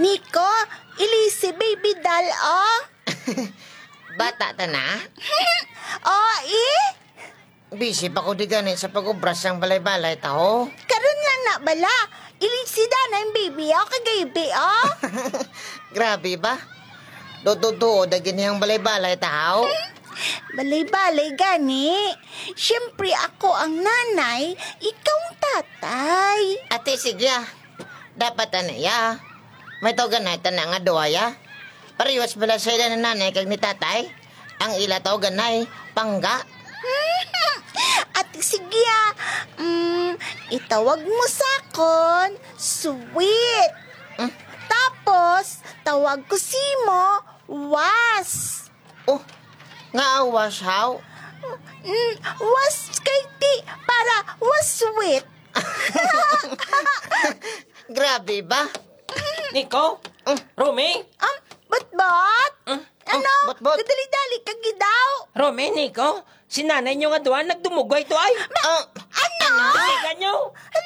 Nico, ilisi baby doll, oh. Bata ta na? Oh, Busy pa ko di ganit sa pag-ubras ng balay-balay tao. Karon lang na bala. Ilisi na yung baby, oh, kagaybi, oh. Grabe ba? Dodo dagin niyang balay-balay tao. Balay-balay gani. Siyempre ako ang nanay, ikaw ang tatay. Ate, sige ah. Dapat ya. May tawag na tanang nga doaya. Pariwas bala sa ila na nanay kag ni tatay. Ang ila tawag ganay, pangga. At sige itawag mo sa kon, sweet. Tapos, tawag ko si mo, was. Oh, nga awas how? Was kay ti, para was sweet. Grabe ba? Nico? Romy? Bat? Ano? bat? Kadali-dali kag gidaw. Romy, Nico? Si nanay nyo nga doon nagdumugay to ay. Ano? Kaligan nyo.